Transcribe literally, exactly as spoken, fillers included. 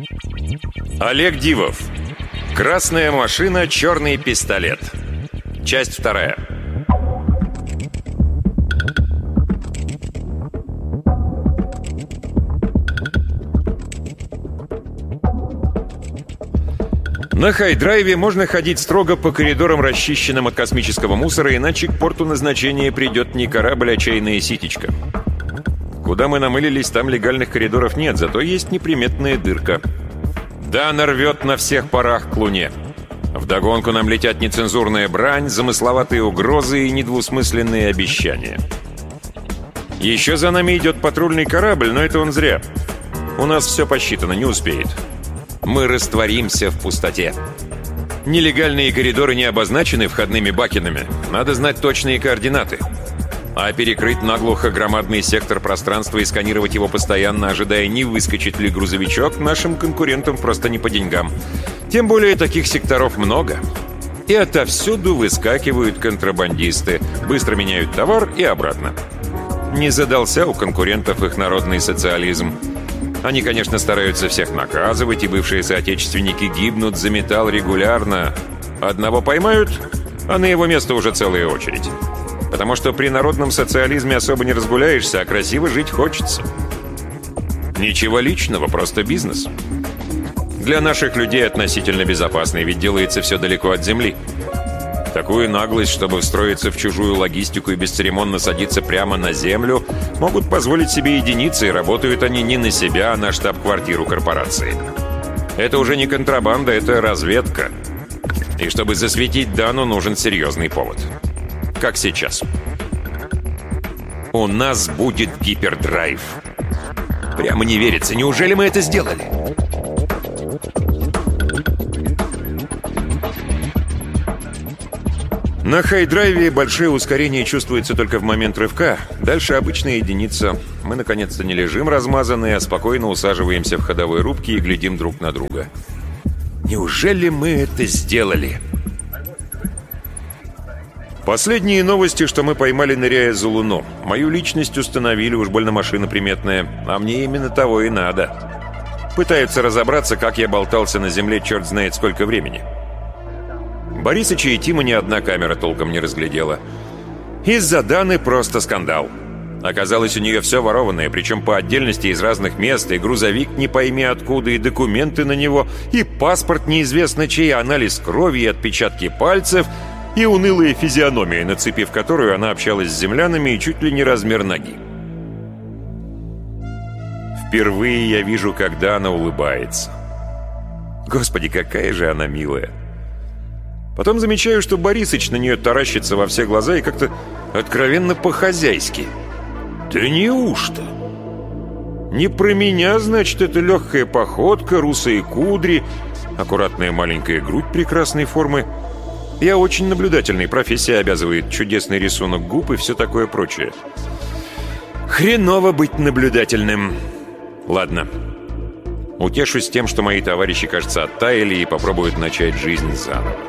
Олег Дивов. Красная машина, черный пистолет. Часть вторая. На хайдрайве можно ходить строго по коридорам, расчищенным от космического мусора, иначе к порту назначения придет не корабль, а чайная ситечка. Куда мы намылились, там легальных коридоров нет, зато есть неприметная дырка. Да, нарвет на всех парах к Луне. Вдогонку нам летят нецензурная брань, замысловатые угрозы и недвусмысленные обещания. Еще за нами идет патрульный корабль, но это он зря. У нас все посчитано, не успеет. Мы растворимся в пустоте. Нелегальные коридоры не обозначены входными бакенами. Надо знать точные координаты. А перекрыть наглухо громадный сектор пространства и сканировать его постоянно, ожидая, не выскочит ли грузовичок, нашим конкурентам просто не по деньгам. Тем более таких секторов много. И отовсюду выскакивают контрабандисты. Быстро меняют товар и обратно. Не задался у конкурентов их народный социализм. Они, конечно, стараются всех наказывать, и бывшие соотечественники гибнут за металл регулярно. Одного поймают, а на его место уже целая очередь. Потому что при народном социализме особо не разгуляешься, а красиво жить хочется. Ничего личного, просто бизнес. Для наших людей относительно безопасный, ведь делается все далеко от земли. Такую наглость, чтобы встроиться в чужую логистику и бесцеремонно садиться прямо на землю, могут позволить себе единицы, и работают они не на себя, а на штаб-квартиру корпорации. Это уже не контрабанда, это разведка. И чтобы засветить Дану, нужен серьезный повод. Как сейчас. У нас будет гипердрайв. Прямо не верится, неужели мы это сделали? На хайдрайве большое ускорение чувствуется только в момент рывка. Дальше обычная единица. Мы наконец-то не лежим размазанные, а спокойно усаживаемся в ходовой рубке и глядим друг на друга. Неужели мы это сделали? Последние новости, что мы поймали, ныряя за Луну. Мою личность установили, уж больно машина приметная. А мне именно того и надо. Пытаются разобраться, как я болтался на Земле черт знает сколько времени. Борисыча и Тима ни одна камера толком не разглядела. Из-за Даны просто скандал. Оказалось, у нее все ворованное, причем по отдельности из разных мест, и грузовик не пойми откуда, и документы на него, и паспорт неизвестно чей, анализ крови, и отпечатки пальцев, и унылая физиономия, нацепив которую она общалась с землянами, и чуть ли не размер ноги. Впервые я вижу, когда она улыбается. Господи, какая же она милая. Потом замечаю, что Борисыч на нее таращится во все глаза и как-то откровенно по-хозяйски. Да неужто? Не про меня, значит, это легкая походка, русые кудри, аккуратная маленькая грудь прекрасной формы. Я очень наблюдательный, профессия обязывает, чудесный рисунок губ и все такое прочее. Хреново быть наблюдательным. Ладно. Утешусь тем, что мои товарищи, кажется, оттаяли и попробуют начать жизнь заново.